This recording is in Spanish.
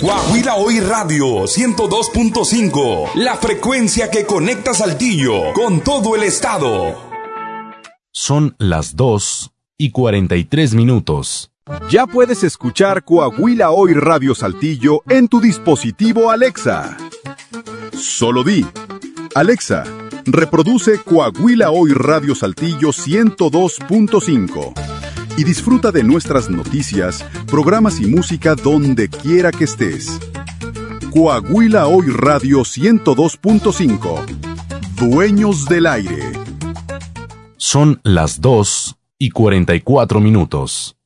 Coahuila Hoy Radio 102.5, la frecuencia que conecta Saltillo con todo el estado. Son las 2:43. Ya puedes escuchar Coahuila Hoy Radio Saltillo en tu dispositivo Alexa. Solo di: Alexa, reproduce Coahuila Hoy Radio Saltillo 102.5 y disfruta de nuestras noticias, programas y música donde quiera que estés. Coahuila Hoy Radio 102.5, dueños del aire. Son las 2:44.